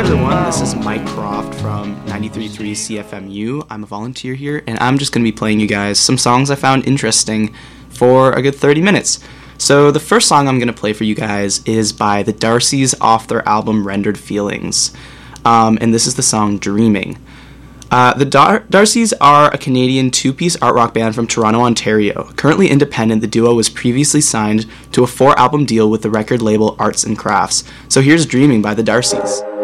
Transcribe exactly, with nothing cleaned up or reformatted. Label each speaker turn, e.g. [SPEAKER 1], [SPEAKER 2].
[SPEAKER 1] everyone, this is Mike Croft from ninety-three point three C F M U. I'm a volunteer here, and I'm just going to be playing you guys some songs I found interesting for a good thirty minutes. So the first song I'm going to play for you guys is by the Darcys off their album Rendered Feelings, um, and this is the song Dreaming. Uh, the Dar- Darcys are a Canadian two-piece art rock band from Toronto, Ontario. Currently independent, the duo was previously signed to a four-album deal with the record label Arts and Crafts. So here's Dreaming by the Darcys.